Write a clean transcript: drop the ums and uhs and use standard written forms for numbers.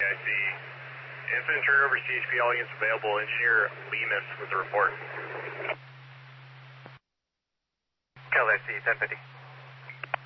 I see. Incident turn over CHP, all units available. Engineer Lemus with the report. LSC 1050.